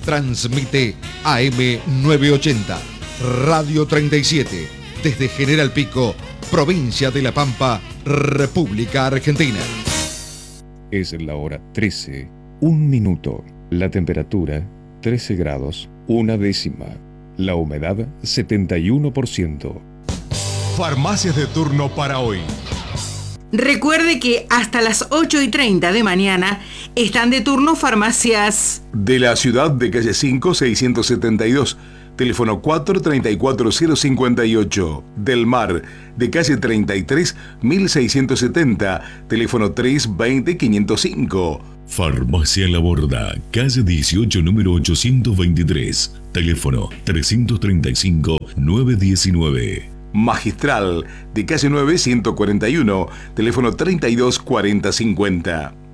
Transmite AM 980, Radio 37, desde General Pico, provincia de La Pampa, República Argentina. Es la hora 13, 1 minuto. La temperatura, 13 grados, 1 décima. La humedad, 71%. Farmacias de turno para hoy. Recuerde que hasta las 8:30 de mañana están de turno farmacias de la ciudad de calle 5, 672, teléfono 434-058. Del Mar, de calle 33, 1670, teléfono 320-505. Farmacia La Borda, calle 18, número 823, teléfono 335-919. Magistral, de calle 9, 141, teléfono 32 40 50.